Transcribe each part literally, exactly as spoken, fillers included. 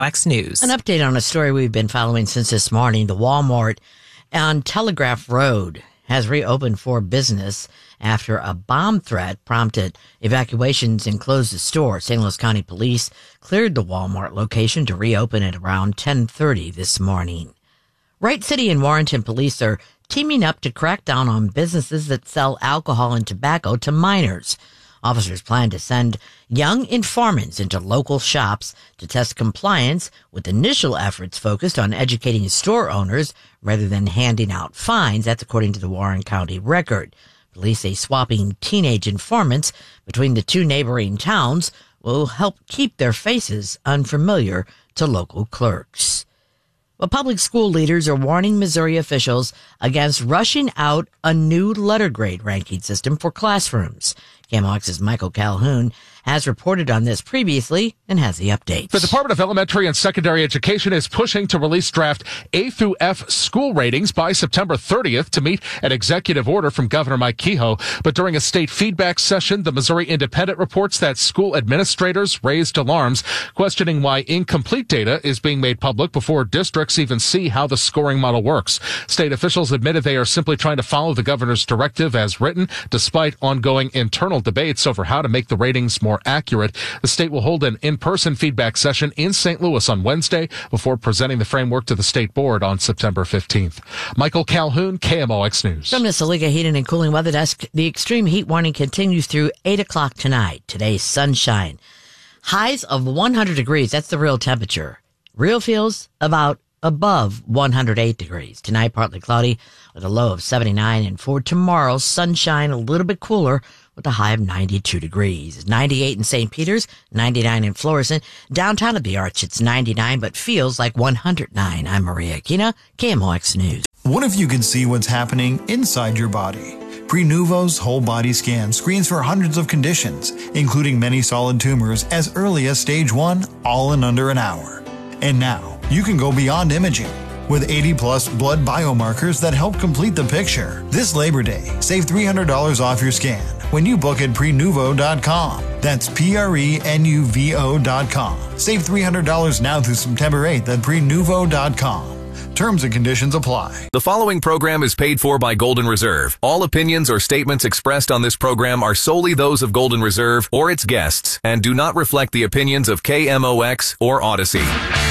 Fox News. An update on a story we've been following since this morning. The Walmart on Telegraph Road has reopened for business after a bomb threat prompted evacuations and closed the store. Saint Louis County Police cleared the Walmart location to reopen at around ten thirty this morning. Wright City and Warrenton police are teaming up to crack down on businesses that sell alcohol and tobacco to minors. Officers plan to send young informants into local shops to test compliance, with initial efforts focused on educating store owners rather than handing out fines. That's according to the Warren County Record. Police say swapping teenage informants between the two neighboring towns will help keep their faces unfamiliar to local clerks. Well, public school leaders are warning Missouri officials against rushing out a new letter grade ranking system for classrooms. K M O X's Michael Calhoun has reported on this previously and has the updates. The Department of Elementary and Secondary Education is pushing to release draft A through F school ratings by September thirtieth to meet an executive order from Governor Mike Kehoe. But during a state feedback session, the Missouri Independent reports that school administrators raised alarms, questioning why incomplete data is being made public before districts even see how the scoring model works. State officials admitted they are simply trying to follow the governor's directive as written, despite ongoing internal debates over how to make the ratings more accurate. The state will hold an in-person feedback session in Saint Louis on Wednesday before presenting the framework to the state board on September fifteenth. Michael Calhoun, K M O X News. From the Saliga Heating and Cooling Weather Desk, the extreme heat warning continues through eight o'clock tonight. Today's sunshine. Highs of one hundred degrees. That's the real temperature. Real feels about above one hundred eight degrees. Tonight, partly cloudy with a low of seventy-nine. And for tomorrow, sunshine, a little bit cooler with a high of ninety-two degrees. ninety-eight in Saint Peter's, ninety-nine in Florissant. Downtown at the Arch, it's ninety-nine, but feels like one hundred nine. I'm Maria Aquina, K M O X News. What if you could see what's happening inside your body? Prenuvo's whole body scan screens for hundreds of conditions, including many solid tumors as early as stage one, all in under an hour. And now, you can go beyond imaging with eighty plus blood biomarkers that help complete the picture. This Labor Day, save three hundred dollars off your scan when you book at prenuvo dot com. That's P R E N U V O dot com. Save three hundred dollars now through September eighth at prenuvo dot com. Terms and conditions apply. The following program is paid for by Golden Reserve. All opinions or statements expressed on this program are solely those of Golden Reserve or its guests and do not reflect the opinions of K M O X or Odyssey.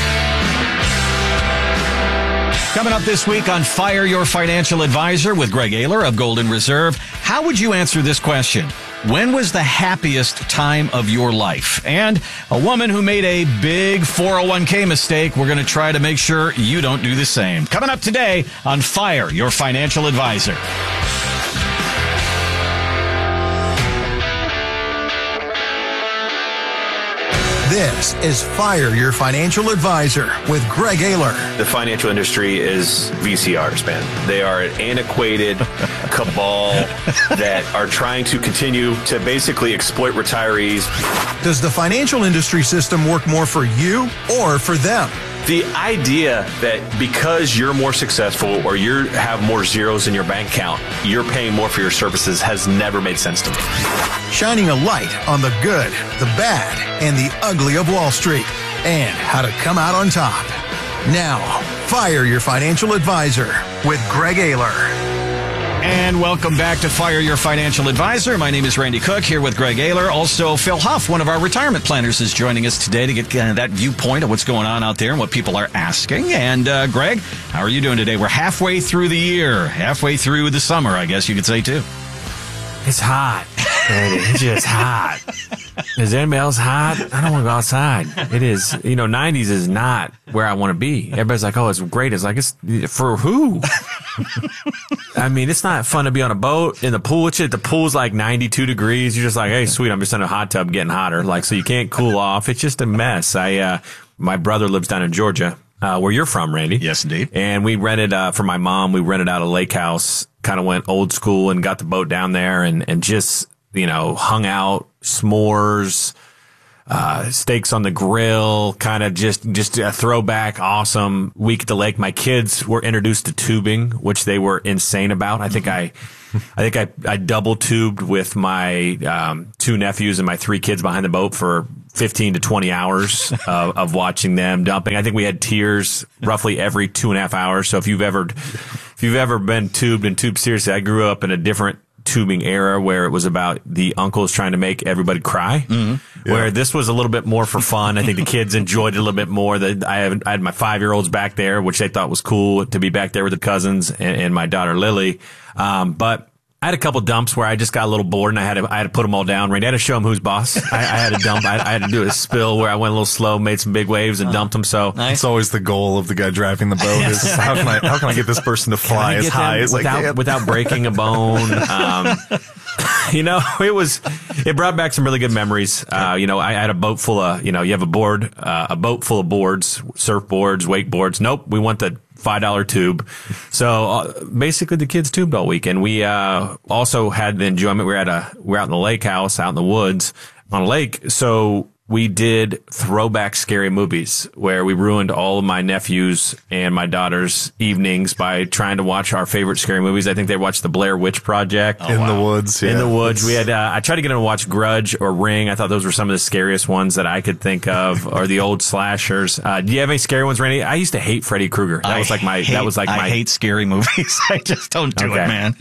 Coming up this week on Fire Your Financial Advisor with Greg Ayler of Golden Reserve, how would you answer this question? When was the happiest time of your life? And a woman who made a big four oh one k mistake. We're going to try to make sure you don't do the same. Coming up today on Fire Your Financial Advisor. This is Fire Your Financial Advisor with Greg Ayler. The financial industry is V C Rs, man. They are an antiquated cabal that are trying to continue to basically exploit retirees. Does the financial industry system work more for you or for them? The idea that because you're more successful or you have more zeros in your bank account, you're paying more for your services has never made sense to me. Shining a light on the good, the bad, and the ugly of Wall Street, and how to come out on top. Now, Fire Your Financial Advisor with Greg Ayler. And welcome back to Fire Your Financial Advisor. My name is Randy Cook, here with Greg Ayler. Also, Phil Huff, one of our retirement planners, is joining us today to get uh, that viewpoint of what's going on out there and what people are asking. And uh, Greg, how are you doing today? We're halfway through the year, halfway through the summer, I guess you could say, too. It's hot. It's just hot. Is anybody else hot? I don't want to go outside. It is, you know, nineties is not where I want to be. Everybody's like, oh, it's great. It's like, it's for who? I mean, it's not fun to be on a boat in the pool. It's the pool's like ninety-two degrees. You're just like, hey, sweet, I'm just in a hot tub getting hotter. Like, so you can't cool off. It's just a mess. I, uh, my brother lives down in Georgia, uh, where you're from, Randy. Yes, indeed. And we rented, uh, for my mom, we rented out a lake house, kind of went old school and got the boat down there and, and just, you know, hung out, s'mores, uh, steaks on the grill, kind of just, just a throwback, awesome week at the lake. My kids were introduced to tubing, which they were insane about. I think I, I think I, I double tubed with my, um, two nephews and my three kids behind the boat for fifteen to twenty hours of, of watching them dumping. I think we had tears roughly every two and a half hours. So if you've ever, if you've ever been tubed and tubed seriously, I grew up in a different tubing era where it was about the uncles trying to make everybody cry, mm-hmm. yeah. where this was a little bit more for fun. I think the kids enjoyed it a little bit more. That I, have, I had my five-year-olds back there, which they thought was cool to be back there with the cousins and, and my daughter Lily. Um, but I had a couple dumps where I just got a little bored and I had to, I had to put them all down. Randy, I had to show them who's boss. I, I had to dump. I, I had to do a spill where I went a little slow, made some big waves and uh, dumped them. So nice. It's always the goal of the guy driving the boat is how can I, how can I get this person to fly as high as without, I can? Without breaking a bone. Um, you know, it was, it brought back some really good memories. Uh, you know, I, I had a boat full of, you know, you have a board, uh, a boat full of boards, surfboards, wakeboards. Nope. We want the five dollar tube. So uh, basically the kids tubed all weekend. We uh, also had the enjoyment. We were at a, we were out in the lake house, out in the woods on a lake. So we did throwback scary movies where we ruined all of my nephews and my daughter's evenings by trying to watch our favorite scary movies. I think they watched the Blair Witch Project. Oh, in wow. the woods. Yeah. In the woods. We had, uh, I tried to get them to watch Grudge or Ring. I thought those were some of the scariest ones that I could think of, or the old slashers. Uh, do you have any scary ones, Randy? I used to hate Freddy Krueger. That I was like my, hate, that was like my. I hate scary movies. I just don't do okay. it, man.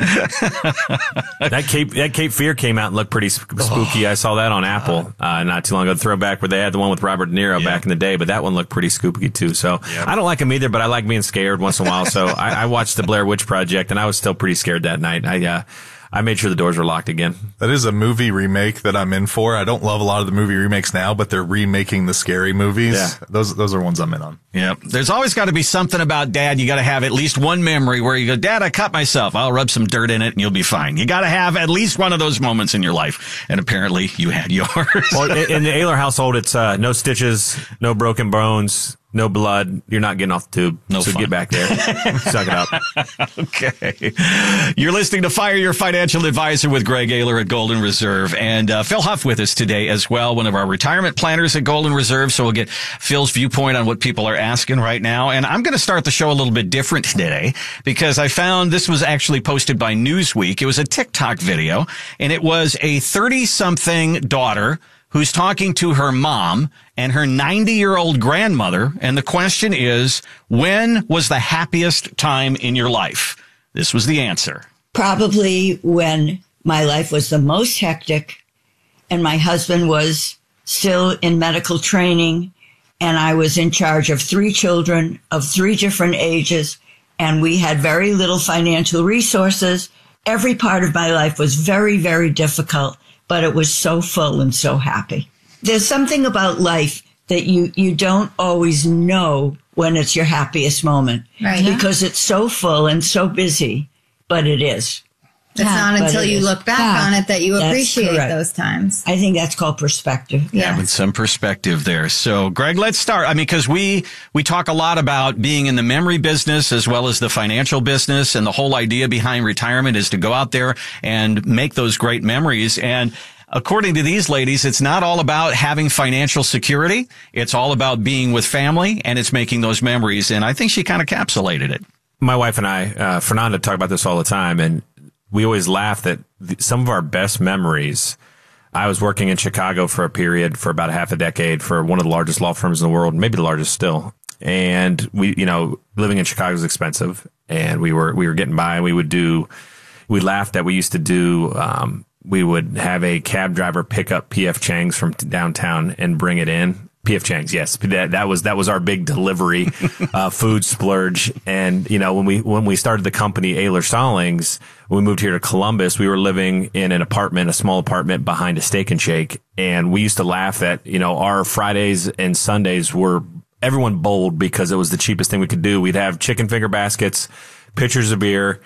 that Cape, that Cape Fear came out and looked pretty spooky. I saw that on Apple, uh, not too long ago. The throwback where they had the one with Robert De Niro yeah. back in the day, but that one looked pretty spooky too. So yep. I don't like them either, but I like being scared once in a while. So I, I watched the Blair Witch Project and I was still pretty scared that night. I, uh, I made sure the doors were locked again. That is a movie remake that I'm in for. I don't love a lot of the movie remakes now, but they're remaking the scary movies. Yeah. Those, those are ones I'm in on. Yeah. There's always got to be something about Dad. You got to have at least one memory where you go, Dad, I cut myself. I'll rub some dirt in it and you'll be fine. You got to have at least one of those moments in your life. And apparently you had yours. Well, in the Ayler household, it's, uh, no stitches, no broken bones. No blood. You're not getting off the tube. No so fun. Get back there. Suck it up. Okay. You're listening to Fire Your Financial Advisor with Greg Ayler at Golden Reserve. And uh, Phil Huff with us today as well, one of our retirement planners at Golden Reserve. So we'll get Phil's viewpoint on what people are asking right now. And I'm going to start the show a little bit different today because I found this was actually posted by Newsweek. It was a TikTok video, and it was a thirty-something daughter who's talking to her mom and her ninety-year-old grandmother. And the question is, when was the happiest time in your life? This was the answer. Probably when my life was the most hectic and my husband was still in medical training and I was in charge of three children of three different ages and we had very little financial resources. Every part of my life was very, very difficult, but it was so full and so happy. There's something about life that you, you don't always know when it's your happiest moment. Right. Because it's so full and so busy, but it is. It's yeah, not until you is. look back yeah, on it that you appreciate correct. those times. I think that's called perspective. Yeah, with some perspective there. So, Greg, let's start. I mean, because we, we talk a lot about being in the memory business as well as the financial business, and the whole idea behind retirement is to go out there and make those great memories. And according to these ladies, it's not all about having financial security. It's all about being with family, and it's making those memories. And I think she kind of encapsulated it. My wife and I, uh, Fernanda, talk about this all the time, and we always laugh that th- some of our best memories. I was working in Chicago for a period for about a half a decade for one of the largest law firms in the world, maybe the largest still. And we, you know, living in Chicago is expensive, and we were we were getting by. And we would do, we laughed that we used to do. Um, we would have a cab driver pick up P F Chang's from downtown and bring it in. P F Chang's, yes. That, that was, that was our big delivery, uh, food splurge. And, you know, when we, when we started the company, Ayler Stallings, when we moved here to Columbus, we were living in an apartment, a small apartment behind a Steak and Shake. And we used to laugh that, you know, our Fridays and Sundays were, everyone bowled because it was the cheapest thing we could do. We'd have chicken finger baskets, pitchers of beer.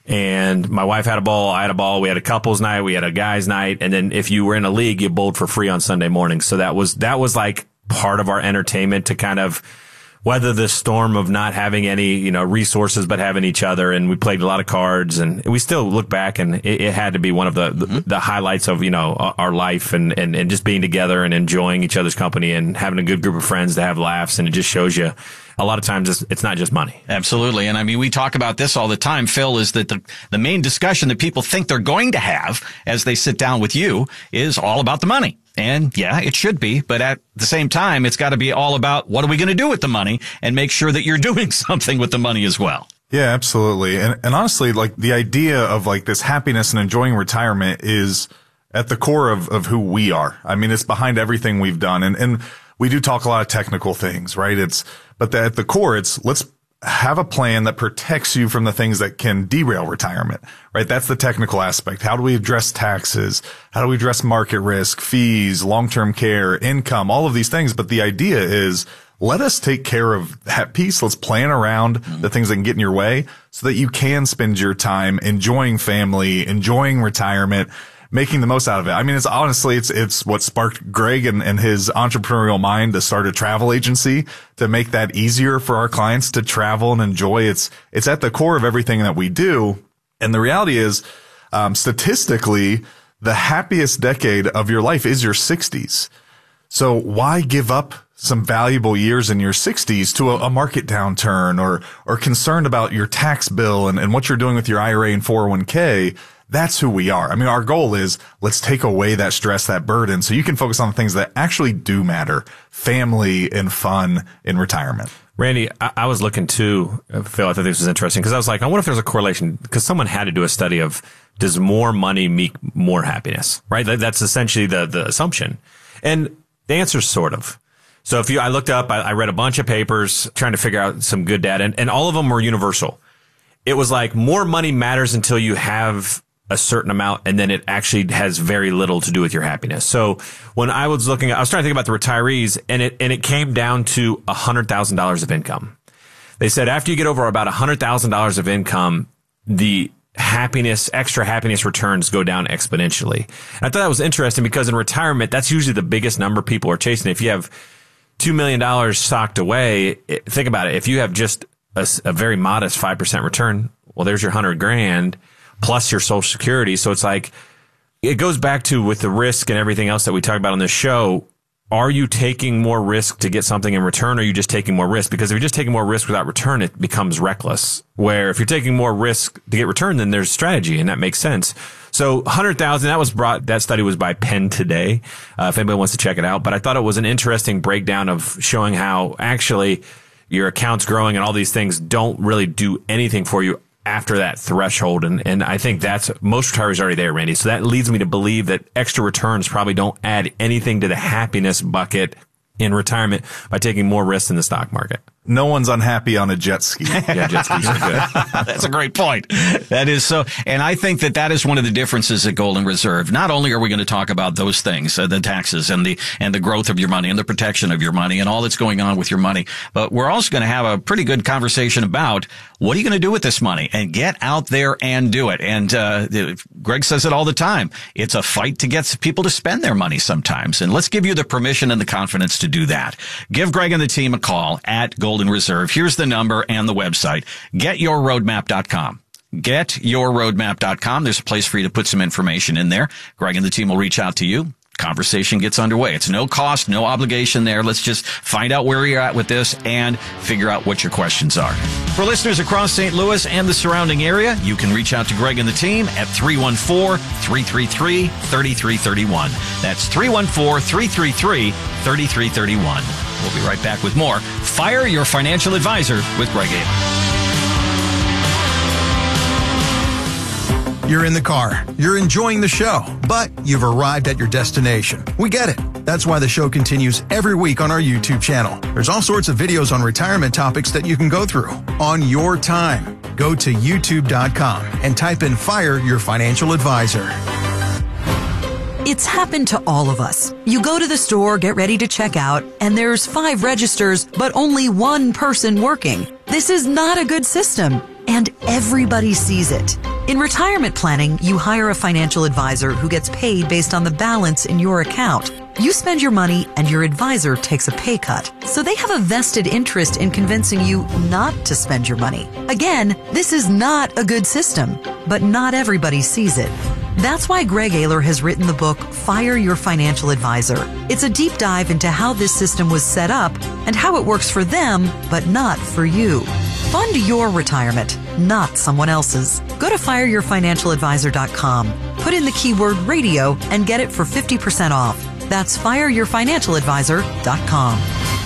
And my wife had a ball, I had a ball, we had a couples night, we had a guys night. And then if you were in a league, you bowled for free on Sunday mornings. So that was, that was like part of our entertainment to kind of weather the storm of not having any, you know, resources, but having each other. And we played a lot of cards, and we still look back, and it, it had to be one of the, mm-hmm. the, the highlights of, you know, our life, and, and, and just being together and enjoying each other's company and having a good group of friends to have laughs. And it just shows you a lot of times it's, it's not just money. Absolutely. And I mean, we talk about this all the time, Phil, is that the, the main discussion that people think they're going to have as they sit down with you is all about the money. And yeah, it should be. But at the same time, it's got to be all about what are we going to do with the money, and make sure that you're doing something with the money as well. Yeah, absolutely. And, and honestly, like the idea of like this happiness and enjoying retirement is at the core of, of who we are. I mean, it's behind everything we've done. And, and we do talk a lot of technical things, right? It's, but the, at the core, it's let's have a plan that protects you from the things that can derail retirement, right? That's the technical aspect. How do we address taxes? How do we address market risk, fees, long-term care, income, all of these things? But the idea is let us take care of that piece. Let's plan around mm-hmm. the things that can get in your way so that you can spend your time enjoying family, enjoying retirement, making the most out of it. I mean, it's honestly, it's, it's what sparked Greg and, and his entrepreneurial mind to start a travel agency to make that easier for our clients to travel and enjoy. It's, it's at the core of everything that we do. And the reality is, um, statistically, the happiest decade of your life is your sixties. So why give up some valuable years in your sixties to a, a market downturn or, or concerned about your tax bill and, and what you're doing with your I R A and four oh one k? That's who we are. I mean, our goal is let's take away that stress, that burden, so you can focus on the things that actually do matter, family and fun in retirement. Randy, I, I was looking too, Phil, I thought this was interesting because I was like, I wonder if there's a correlation, because someone had to do a study of does more money make more happiness, right? That's essentially the, the assumption. And the answer is sort of. So if you, I looked up, I, I read a bunch of papers trying to figure out some good data, and, and all of them were universal. It was like more money matters until you have a certain amount, and then it actually has very little to do with your happiness. So when I was looking at, I was trying to think about the retirees, and it, and it came down to a hundred thousand dollars of income. They said after you get over about a hundred thousand dollars of income, the happiness, extra happiness returns go down exponentially. And I thought that was interesting because in retirement, that's usually the biggest number people are chasing. If you have two million dollars socked away, it, think about it. If you have just a, a very modest five percent return, well, there's your hundred grand. Plus your Social Security. So it's like, it goes back to with the risk and everything else that we talk about on this show. Are you taking more risk to get something in return, or are you just taking more risk? Because if you're just taking more risk without return, it becomes reckless. Where if you're taking more risk to get return, then there's strategy, and that makes sense. So one hundred thousand, that was brought, that study was by Penn Today, uh, if anybody wants to check it out. But I thought it was an interesting breakdown of showing how actually your account's growing and all these things don't really do anything for you after that threshold. And, and I think that's, most retirees are already there, Randy. So that leads me to believe that extra returns probably don't add anything to the happiness bucket in retirement by taking more risks in the stock market. No one's unhappy on a jet ski. Yeah, jet skis are good. That's a great point. That is so. And I think that that is one of the differences at Golden Reserve. Not only are we going to talk about those things, uh, the taxes and the, and the growth of your money and the protection of your money and all that's going on with your money, but we're also going to have a pretty good conversation about what are you going to do with this money, and get out there and do it. And, uh, Greg says it all the time. It's a fight to get people to spend their money sometimes. And let's give you the permission and the confidence to do that. Give Greg and the team a call at Golden Reserve. Here's the number and the website, get your roadmap dot com. get your roadmap dot com. There's a place for you to put some information in there. Greg and the team will reach out to you. Conversation gets underway. It's no cost, no obligation there. Let's just find out where you're at with this and figure out what your questions are. For listeners across Saint Louis and the surrounding area, you can reach out to Greg and the team at three one four, three three three, three three three one. That's three one four, three three three, three three three one. We'll be right back with more Fire Your Financial Advisor with Greg Ayler. You're in the car. You're enjoying the show, but you've arrived at your destination. We get it. That's why the show continues every week on our YouTube channel. There's all sorts of videos on retirement topics that you can go through on your time. Go to youtube dot com and type in Fire Your Financial Advisor. It's happened to all of us. You go to the store, get ready to check out, and there's five registers, but only one person working. This is not a good system, and everybody sees it. In retirement planning, you hire a financial advisor who gets paid based on the balance in your account. You spend your money and your advisor takes a pay cut. So they have a vested interest in convincing you not to spend your money. Again, this is not a good system, but not everybody sees it. That's why Greg Ayler has written the book, Fire Your Financial Advisor. It's a deep dive into how this system was set up and how it works for them, but not for you. Fund your retirement, not someone else's. Go to fire your financial advisor dot com. Put in the keyword radio and get it for fifty percent off. That's fire your financial advisor dot com.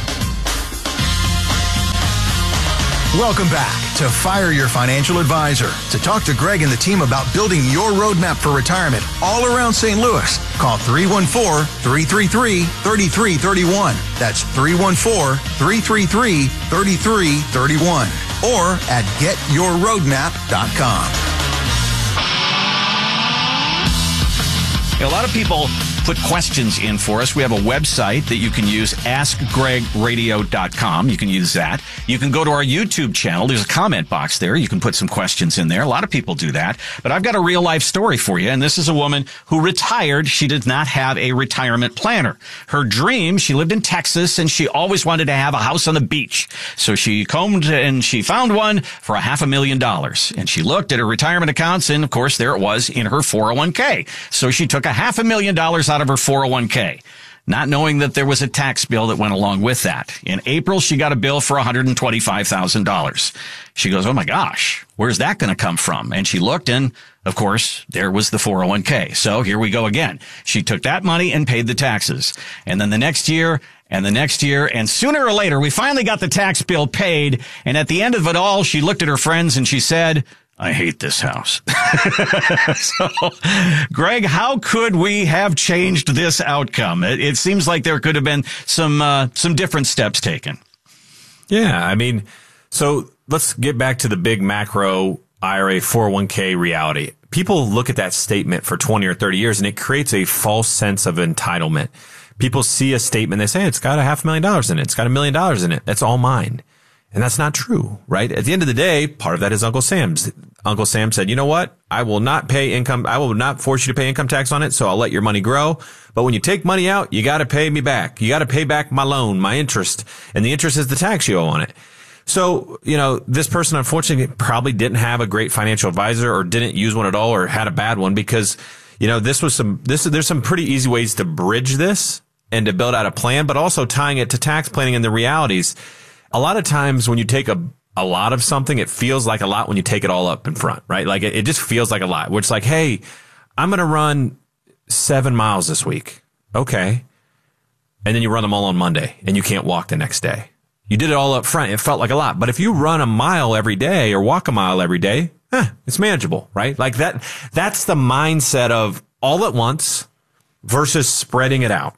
Welcome back to Fire Your Financial Advisor. To talk to Greg and the team about building your roadmap for retirement all around Saint Louis, call three one four, three three three, three three three one. That's three one four, three three three, three three three one. Or at get your roadmap dot com. A lot of people put questions in for us. We have a website that you can use, ask greg radio dot com. You can use that. You can go to our YouTube channel. There's a comment box there. You can put some questions in there. A lot of people do that. But I've got a real life story for you. And this is a woman who retired. She did not have a retirement planner. Her dream, she lived in Texas and she always wanted to have a house on the beach. So she combed and she found one for a half a million dollars. And she looked at her retirement accounts and of course there it was in her four oh one k. So she took a half a million dollars out of her four oh one k, not knowing that there was a tax bill that went along with that. In April, she got a bill for one hundred twenty-five thousand dollars. She goes, oh my gosh, where's that going to come from? And she looked and, of course, there was the four oh one k. So here we go again. She took that money and paid the taxes. And then the next year and the next year, and sooner or later, we finally got the tax bill paid. And at the end of it all, she looked at her friends and she said, I hate this house. So, Greg, how could we have changed this outcome? It, it seems like there could have been some uh, some different steps taken. Yeah, I mean, so let's get back to the big macro I R A four oh one k reality. People look at that statement for twenty or thirty years, and it creates a false sense of entitlement. People see a statement, they say, it's got a half a million dollars in it. It's got a million dollars in it. That's all mine. And that's not true, right? At the end of the day, part of that is Uncle Sam's. Uncle Sam said, you know what? I will not pay income. I will not force you to pay income tax on it. So I'll let your money grow. But when you take money out, you got to pay me back. You got to pay back my loan, my interest. And the interest is the tax you owe on it. So, you know, this person unfortunately probably didn't have a great financial advisor or didn't use one at all or had a bad one because, you know, this was some, this, there's some pretty easy ways to bridge this and to build out a plan, but also tying it to tax planning and the realities. A lot of times when you take a, a lot of something, it feels like a lot when you take it all up in front, right? Like it, it just feels like a lot where it's like, hey, I'm going to run seven miles this week. Okay. And then you run them all on Monday and you can't walk the next day. You did it all up front. It felt like a lot. But if you run a mile every day or walk a mile every day, eh, it's manageable, right? Like that, that's the mindset of all at once versus spreading it out.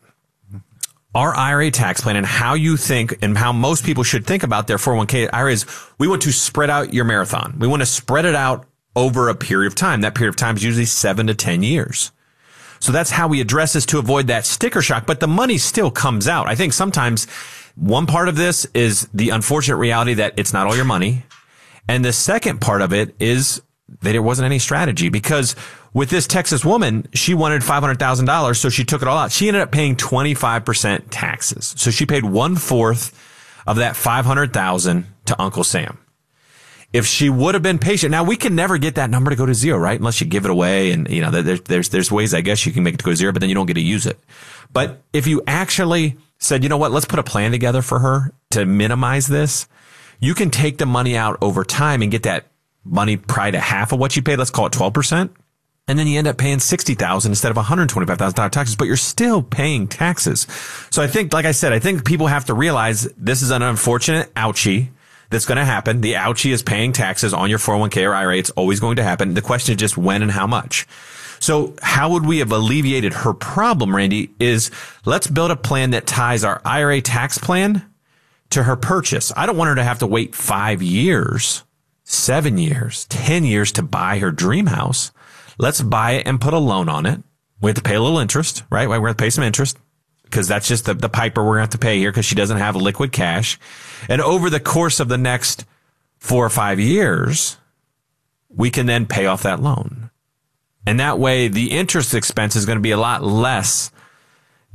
Our I R A tax plan and how you think and how most people should think about their four oh one k I R A is we want to spread out your marathon. We want to spread it out over a period of time. That period of time is usually seven to ten years. So that's how we address this to avoid that sticker shock. But the money still comes out. I think sometimes one part of this is the unfortunate reality that it's not all your money. And the second part of it is that there wasn't any strategy because with this Texas woman, she wanted five hundred thousand dollars, so she took it all out. She ended up paying twenty-five percent taxes. So she paid one-fourth of that five hundred thousand dollars to Uncle Sam. If she would have been patient, now we can never get that number to go to zero, right? Unless you give it away and, you know, there's, there's, there's ways, I guess, you can make it to go to zero, but then you don't get to use it. But if you actually said, you know what, let's put a plan together for her to minimize this, you can take the money out over time and get that money probably to half of what you paid. Let's call it twelve percent. And then you end up paying sixty thousand dollars instead of one hundred twenty-five thousand dollars taxes, but you're still paying taxes. So I think, like I said, I think people have to realize this is an unfortunate ouchie that's going to happen. The ouchie is paying taxes on your four oh one k or I R A. It's always going to happen. The question is just when and how much. So how would we have alleviated her problem, Randy, is let's build a plan that ties our I R A tax plan to her purchase. I don't want her to have to wait five years, seven years, ten years to buy her dream house. Let's buy it and put a loan on it. We have to pay a little interest, right? We're going to pay some interest because that's just the, the piper we're going to have to pay here because she doesn't have liquid cash. And over the course of the next four or five years, we can then pay off that loan. And that way the interest expense is going to be a lot less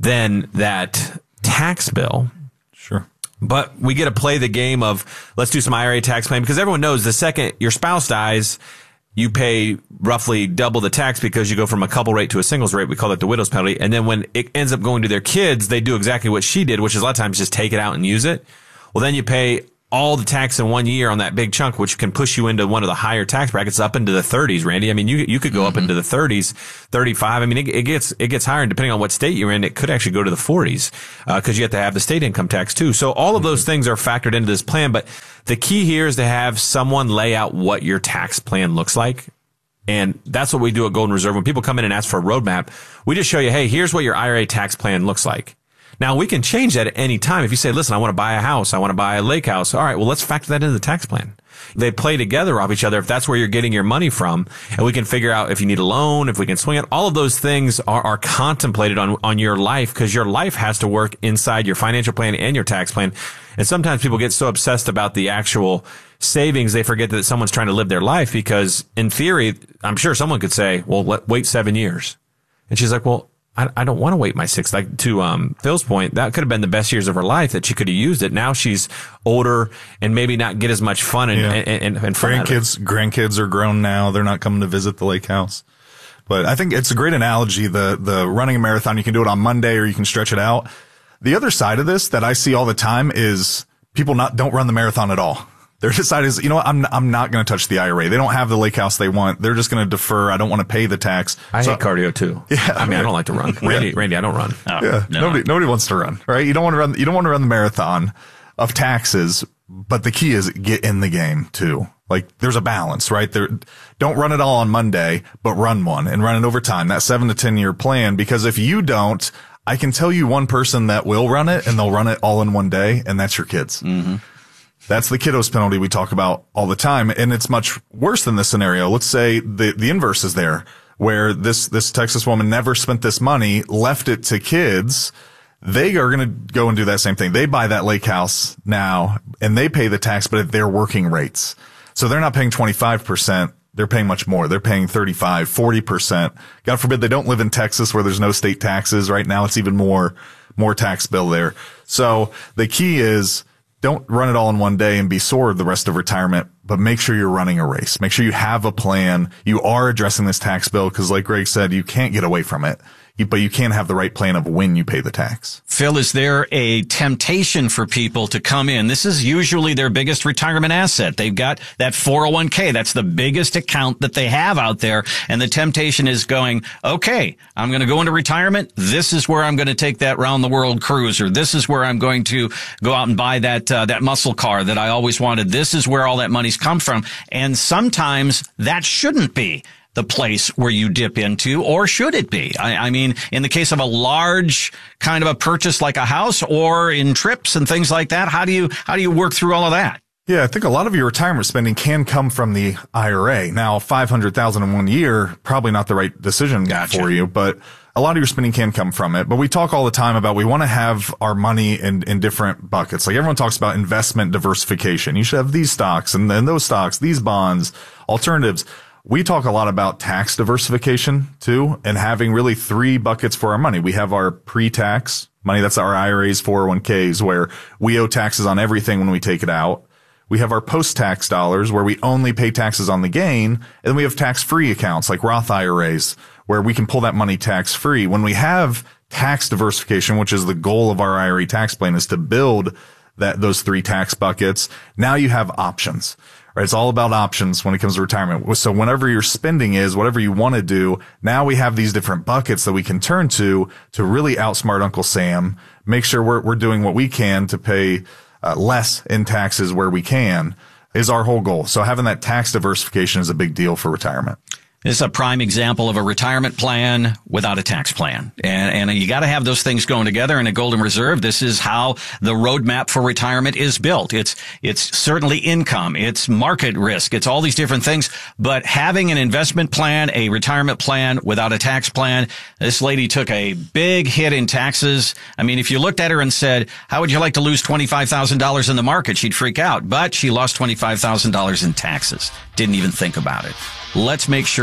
than that tax bill. Sure. But we get to play the game of let's do some I R A tax plan, because everyone knows the second your spouse dies, you pay roughly double the tax because you go from a couple rate to a singles rate. We call it the widow's penalty. And then when it ends up going to their kids, they do exactly what she did, which is a lot of times just take it out and use it. Well, then you pay all the tax in one year on that big chunk, which can push you into one of the higher tax brackets up into the thirties, Randy. I mean, you you could go mm-hmm. up into the thirties, thirty-five. I mean, it, it gets it gets higher, and depending on what state you're in, it could actually go to the forties because uh, you have to have the state income tax too. So all of those things are factored into this plan. But the key here is to have someone lay out what your tax plan looks like. And that's what we do at Golden Reserve. When people come in and ask for a roadmap, we just show you, hey, here's what your I R A tax plan looks like. Now, we can change that at any time. If you say, listen, I want to buy a house, I want to buy a lake house. All right, well, let's factor that into the tax plan. They play together off each other if that's where you're getting your money from. And we can figure out if you need a loan, if we can swing it. All of those things are, are contemplated on, on your life, because your life has to work inside your financial plan and your tax plan. And sometimes people get so obsessed about the actual savings, they forget that someone's trying to live their life, because in theory, I'm sure someone could say, well, let, wait seven years. And she's like, well, I, I don't want to wait my six. Like to um, Phil's point, that could have been the best years of her life that she could have used it. Now she's older and maybe not get as much fun and, yeah. and, and, and fun. Grandkids, grandkids are grown now. They're not coming to visit the lake house. But I think it's a great analogy. The, the running a marathon, you can do it on Monday or you can stretch it out. The other side of this that I see all the time is people not, don't run the marathon at all. Their decide is, you know what, I'm, I'm not going to touch the I R A. They don't have the lake house they want. They're just going to defer. I don't want to pay the tax. I so, hate cardio too. Yeah. I mean, I don't like to run. Randy, yeah. Randy, I don't run. Oh, yeah. No. Nobody, nobody wants to run, right? You don't want to run, you don't want to run the marathon of taxes, but the key is get in the game too. Like there's a balance, right? There, don't run it all on Monday, but run one and run it over time. That seven to ten year plan, because if you don't, I can tell you one person that will run it and they'll run it all in one day, and that's your kids. Mm-hmm. That's the kiddos penalty we talk about all the time. And it's much worse than this scenario. Let's say the, the inverse is there, where this, this Texas woman never spent this money, left it to kids. They are going to go and do that same thing. They buy that lake house now and they pay the tax, but at their working rates. So they're not paying twenty-five percent. They're paying much more. They're paying thirty-five, forty percent. God forbid they don't live in Texas where there's no state taxes. Right now it's even more, more tax bill there. So the key is, don't run it all in one day and be sore the rest of retirement, but make sure you're running a race. Make sure you have a plan. You are addressing this tax bill because, like Greg said, you can't get away from it. You, but you can't have the right plan of when you pay the tax. Phil, is there a temptation for people to come in? This is usually their biggest retirement asset. They've got that four oh one k. That's the biggest account that they have out there. And the temptation is going, okay, I'm going to go into retirement. This is where I'm going to take that round the world cruise, or this is where I'm going to go out and buy that, uh, that muscle car that I always wanted. This is where all that money's come from. And sometimes that shouldn't be the place where you dip into, or should it be? I, I mean, in the case of a large kind of a purchase like a house, or in trips and things like that, how do you, how do you work through all of that? Yeah, I think a lot of your retirement spending can come from the I R A. Now, five hundred thousand dollars in one year, probably not the right decision gotcha. for you, but a lot of your spending can come from it. But we talk all the time about we want to have our money in, in different buckets. Like everyone talks about investment diversification. You should have these stocks and then those stocks, these bonds, alternatives. We talk a lot about tax diversification too, and having really three buckets for our money. We have our pre-tax money. That's our I R As, four oh one k's, where we owe taxes on everything when we take it out. We have our post-tax dollars where we only pay taxes on the gain. And then we have tax-free accounts like Roth I R As where we can pull that money tax-free. When we have tax diversification, which is the goal of our I R A tax plan, is to build that, those three tax buckets. Now you have options. Right, it's all about options when it comes to retirement. So whenever your spending is, whatever you want to do, now we have these different buckets that we can turn to to really outsmart Uncle Sam, make sure we're, we're doing what we can to pay uh, less in taxes where we can, is our whole goal. So having that tax diversification is a big deal for retirement. This is a prime example of a retirement plan without a tax plan. And, and you got to have those things going together in a Golden Reserve. This is how the roadmap for retirement is built. It's, it's certainly income. It's market risk. It's all these different things. But having an investment plan, a retirement plan without a tax plan, this lady took a big hit in taxes. I mean, if you looked at her and said, how would you like to lose twenty-five thousand dollars in the market? She'd freak out. But she lost twenty-five thousand dollars in taxes. Didn't even think about it. Let's make sure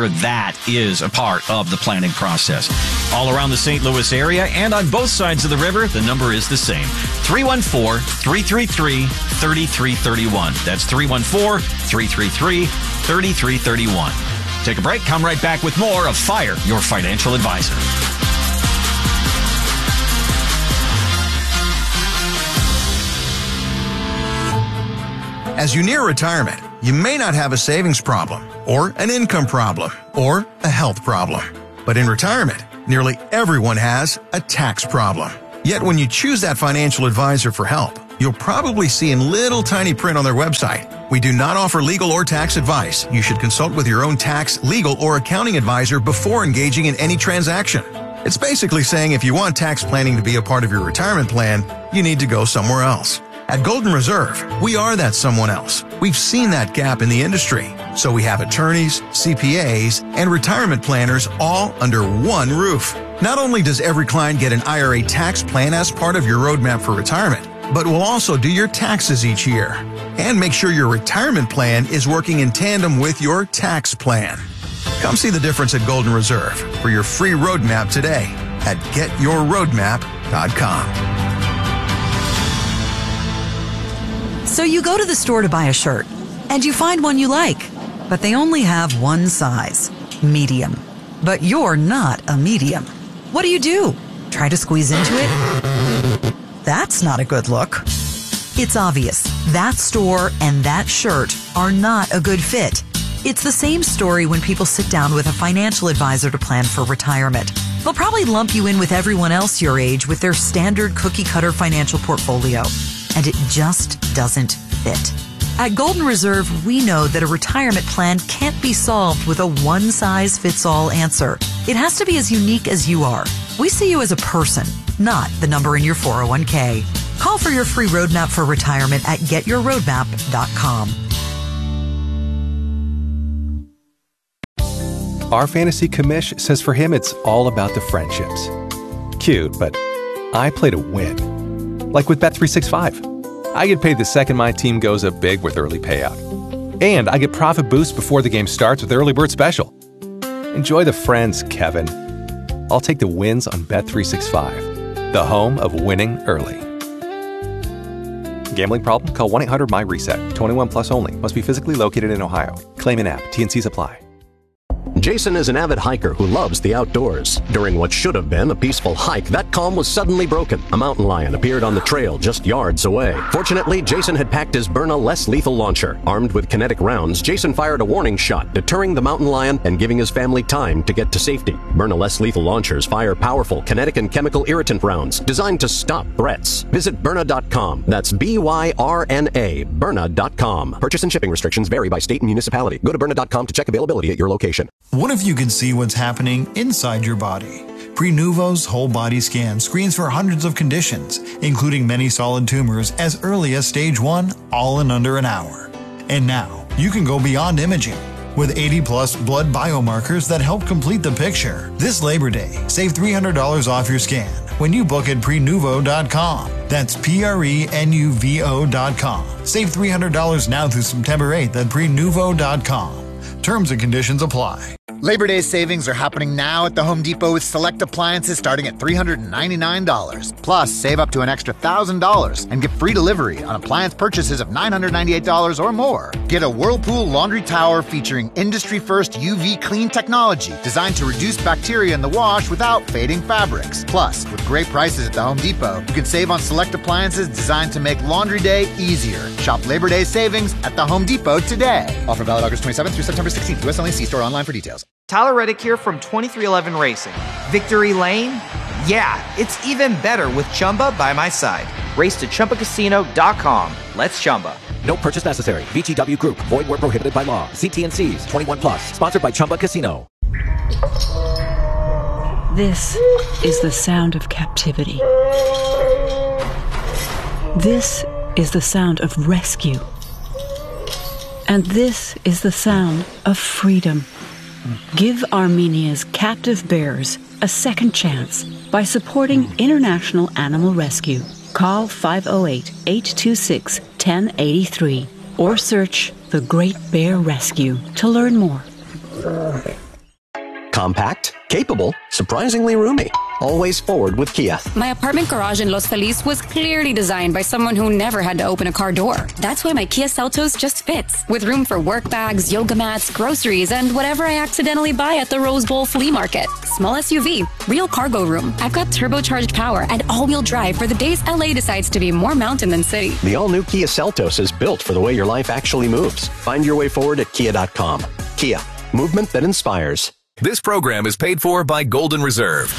sure that is a part of the planning process. All around the Saint Louis area and on both sides of the river, the number is the same. three one four, three three three, three three three one. That's three one four, three three three, three three three one. Take a break. Come right back with more of Fire Your Financial Advisor. As you near retirement, you may not have a savings problem, or an income problem, or a health problem. But in retirement, nearly everyone has a tax problem. Yet when you choose that financial advisor for help, you'll probably see in little tiny print on their website, "We do not offer legal or tax advice. You should consult with your own tax, legal, or accounting advisor before engaging in any transaction." It's basically saying if you want tax planning to be a part of your retirement plan, you need to go somewhere else. At Golden Reserve, we are that someone else. We've seen that gap in the industry, so we have attorneys, C P As, and retirement planners all under one roof. Not only does every client get an I R A tax plan as part of your roadmap for retirement, but we'll also do your taxes each year and make sure your retirement plan is working in tandem with your tax plan. Come see the difference at Golden Reserve for your free roadmap today at get your roadmap dot com. So you go to the store to buy a shirt, and you find one you like, but they only have one size, medium. But you're not a medium. What do you do? Try to squeeze into it? That's not a good look. It's obvious that store and that shirt are not a good fit. It's the same story when people sit down with a financial advisor to plan for retirement. They'll probably lump you in with everyone else your age with their standard cookie-cutter financial portfolio, and it just doesn't fit. At Golden Reserve, we know that a retirement plan can't be solved with a one-size-fits-all answer. It has to be as unique as you are. We see you as a person, not the number in your four oh one k. Call for your free roadmap for retirement at get your roadmap dot com. Our fantasy commish says for him it's all about the friendships. Cute, but I play to win. Like with Bet three sixty-five. I get paid the second my team goes up big with early payout. And I get profit boost before the game starts with Early Bird Special. Enjoy the friends, Kevin. I'll take the wins on Bet three sixty-five, the home of winning early. Gambling problem? Call one eight hundred my reset. twenty-one plus only. Must be physically located in Ohio. Claim in app. T N Cs apply. Jason is an avid hiker who loves the outdoors. During what should have been a peaceful hike, that calm was suddenly broken. A mountain lion appeared on the trail just yards away. Fortunately, Jason had packed his Byrna less lethal launcher. Armed with kinetic rounds, Jason fired a warning shot, deterring the mountain lion and giving his family time to get to safety. Byrna less lethal launchers fire powerful kinetic and chemical irritant rounds designed to stop threats. Visit Byrna dot com. That's B Y R N A, Byrna dot com. Purchase and shipping restrictions vary by state and municipality. Go to Byrna dot com to check availability at your location. What if you could see what's happening inside your body? Prenuvo's whole body scan screens for hundreds of conditions, including many solid tumors as early as stage one, all in under an hour. And now, you can go beyond imaging. With eighty plus blood biomarkers that help complete the picture. This Labor Day, save three hundred dollars off your scan when you book at Prenuvo dot com. That's P R E N U V O dot com. Save three hundred dollars now through September eighth at Prenuvo dot com. Terms and conditions apply. Labor Day savings are happening now at the Home Depot with select appliances starting at three hundred ninety-nine dollars. Plus, save up to an extra one thousand dollars and get free delivery on appliance purchases of nine hundred ninety-eight dollars or more. Get a Whirlpool laundry tower featuring industry-first U V clean technology designed to reduce bacteria in the wash without fading fabrics. Plus, with great prices at the Home Depot, you can save on select appliances designed to make laundry day easier. Shop Labor Day savings at the Home Depot today. Offer valid August twenty-seventh through September sixteenth. U S only. See store online for details. Tyler Reddick here from twenty-three eleven Racing. Victory Lane? Yeah, it's even better with Chumba by my side. Race to Chumba Casino dot com. Let's Chumba. No purchase necessary. V G W Group. Void where prohibited by law. See T N Cs. twenty-one plus. Sponsored by Chumba Casino. This is the sound of captivity. This is the sound of rescue. And this is the sound of freedom. Give Armenia's captive bears a second chance by supporting International Animal Rescue. Call five oh eight, eight two six, one oh eight three or search The Great Bear Rescue to learn more. Compact, capable, surprisingly roomy. Always forward with Kia. My apartment garage in Los Feliz was clearly designed by someone who never had to open a car door. That's why my Kia Seltos just fits, with room for work bags, yoga mats, groceries, and whatever I accidentally buy at the Rose Bowl flea market. Small S U V, real cargo room. I've got turbocharged power and all-wheel drive for the days L A decides to be more mountain than city. The all-new Kia Seltos is built for the way your life actually moves. Find your way forward at kia dot com. Kia, movement that inspires. This program is paid for by Golden Reserve.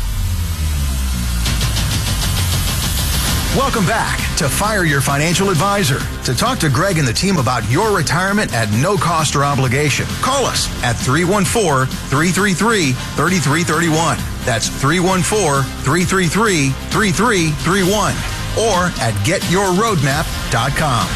Welcome back to Fire Your Financial Advisor. To talk to Greg and the team about your retirement at no cost or obligation, call us at three one four, three three three, three three three one. That's three one four, three three three, three three three one or at get your roadmap dot com.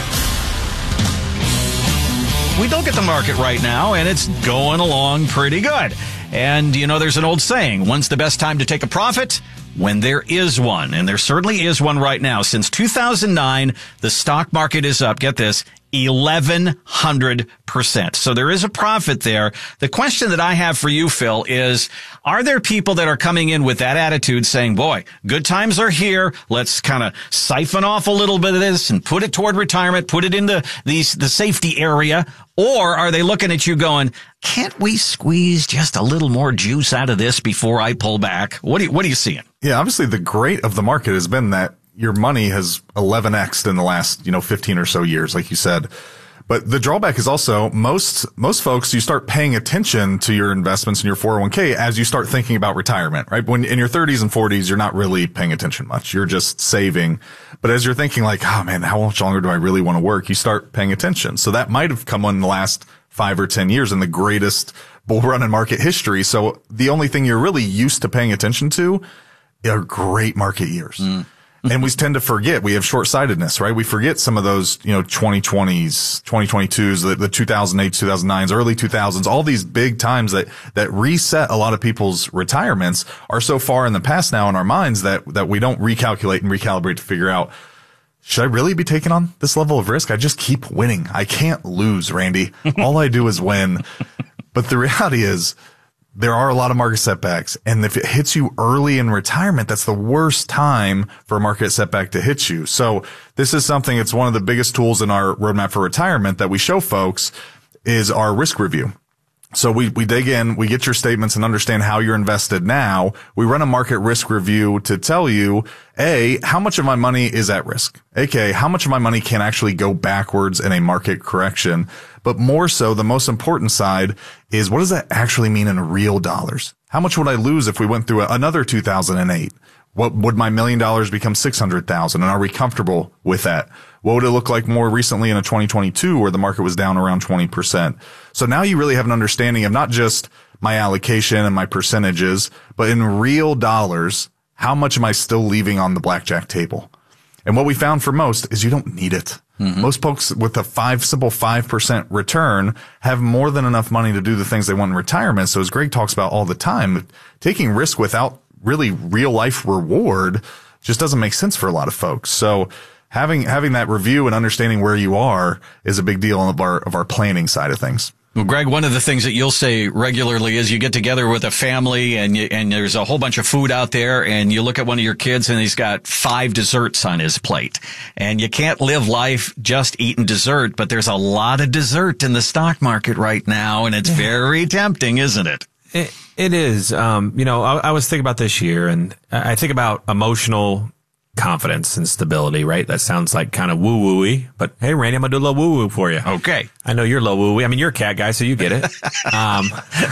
We look at the market right now, and it's going along pretty good. And, you know, there's an old saying, when's the best time to take a profit? When there is one. And there certainly is one right now. Since two thousand nine, the stock market is up, get this, eleven hundred percent. So there is a profit there. The question that I have for you, Phil, is, are there people that are coming in with that attitude saying, boy, good times are here. Let's kind of siphon off a little bit of this and put it toward retirement, put it into these, the safety area. Or are they looking at you going, can't we squeeze just a little more juice out of this before I pull back? What do you, what are you seeing? Yeah, obviously the great of the market has been that your money has eleven X'd in the last, you know, fifteen or so years, like you said. But the drawback is also most, most folks, you start paying attention to your investments in your four oh one k as you start thinking about retirement, right? When in your thirties and forties, you're not really paying attention much. You're just saving. But as you're thinking like, oh man, how much longer do I really want to work? You start paying attention. So that might have come on in the last five or ten years in the greatest bull run in market history. So the only thing you're really used to paying attention to are great market years. Mm. And we tend to forget, we have short-sightedness, right? We forget some of those, you know, twenty twenties, twenty twenty-twos, the, the two thousand eight, two thousand nines, early two thousands, all these big times that, that reset a lot of people's retirements are so far in the past now in our minds that, that we don't recalculate and recalibrate to figure out, should I really be taking on this level of risk? I just keep winning. I can't lose, Randy. All I do is win. But the reality is, there are a lot of market setbacks, and if it hits you early in retirement, that's the worst time for a market setback to hit you. So this is something, it's one of the biggest tools in our roadmap for retirement that we show folks is our risk review. So we, we dig in, we get your statements and understand how you're invested now. We run a market risk review to tell you, A, how much of my money is at risk? A K A, how much of my money can actually go backwards in a market correction? But more so, the most important side is, what does that actually mean in real dollars? How much would I lose if we went through another two thousand eight? What would my million dollars become six hundred thousand? And are we comfortable with that? What would it look like more recently in a twenty twenty-two where the market was down around twenty percent? So now you really have an understanding of not just my allocation and my percentages, but in real dollars, how much am I still leaving on the blackjack table? And what we found for most is you don't need it. Mm-hmm. Most folks with a five, simple five percent return have more than enough money to do the things they want in retirement. So as Greg talks about all the time, taking risk without really real life reward just doesn't make sense for a lot of folks. So having, having that review and understanding where you are is a big deal of our, of our planning side of things. Well, Greg, one of the things that you'll say regularly is you get together with a family and you, and there's a whole bunch of food out there and you look at one of your kids and he's got five desserts on his plate. And you can't live life just eating dessert, but there's a lot of dessert in the stock market right now and it's very tempting, isn't it? It, it is. Um, you know, I, I was thinking about this year and I think about emotional confidence and stability, right? That sounds like kind of woo-woo-y, but hey, Randy, I'm going to do a little woo-woo for you. Okay. I know you're low woo-woo. I mean, you're a cat guy, so you get it. Um,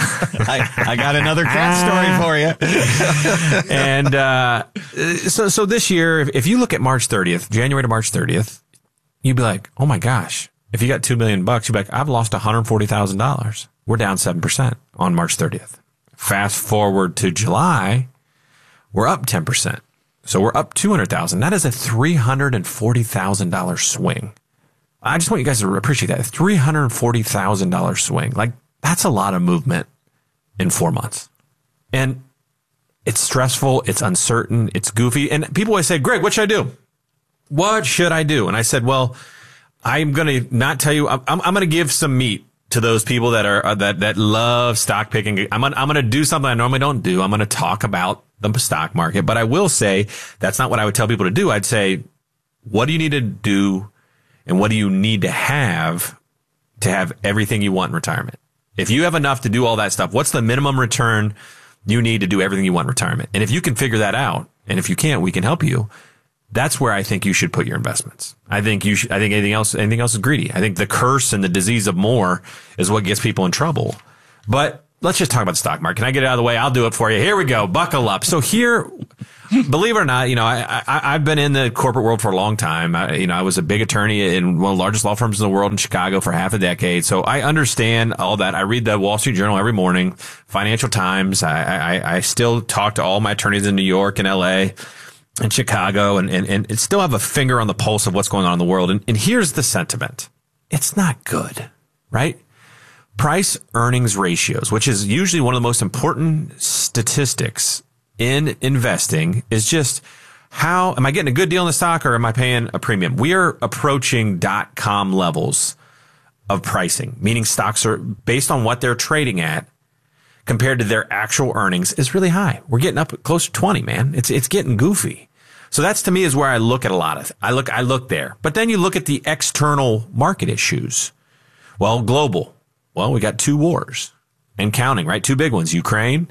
I, I got another cat story for you. And, uh, so, so this year, if, if you look at March thirtieth, January to March thirtieth, you'd be like, oh my gosh, if you got two million bucks, you'd be like, I've lost one hundred forty thousand dollars. We're down seven percent on March thirtieth. Fast forward to July, we're up ten percent. So we're up two hundred thousand dollars. That is a three hundred forty thousand dollars swing. I just want you guys to appreciate that. three hundred forty thousand dollars swing. Like, that's a lot of movement in four months. And it's stressful. It's uncertain. It's goofy. And people always say, Greg, what should I do? What should I do? And I said, well, I'm going to not tell you. I'm, I'm going to give some meat to those people that are, uh, that, that love stock picking. I'm gonna, I'm going to do something I normally don't do. I'm going to talk about the stock market, but I will say that's not what I would tell people to do. I'd say, what do you need to do and what do you need to have to have everything you want in retirement? If you have enough to do all that stuff, what's the minimum return you need to do everything you want in retirement? And if you can figure that out, and if you can't, we can help you. That's where I think you should put your investments. I think you should, I think anything else, anything else is greedy. I think the curse and the disease of more is what gets people in trouble. But let's just talk about the stock market. Can I get it out of the way? I'll do it for you. Here we go. Buckle up. So here, believe it or not, you know, I, I, I've been in the corporate world for a long time. I, you know, I was a big attorney in one of the largest law firms in the world in Chicago for half a decade. So I understand all that. I read the Wall Street Journal every morning, Financial Times. I, I, I still talk to all my attorneys in New York and L A and Chicago and, and, and still have a finger on the pulse of what's going on in the world. And, and here's the sentiment. It's not good, right? Price earnings ratios, which is usually one of the most important statistics in investing, is just how am I getting a good deal in the stock or am I paying a premium? We are approaching dot com levels of pricing, meaning stocks are based on what they're trading at compared to their actual earnings is really high. We're getting up close to twenty, man. It's, it's getting goofy. So that's to me is where I look at a lot of, I look, I look there, but then you look at the external market issues. Well, global. Well, we got two wars and counting, right? Two big ones, Ukraine,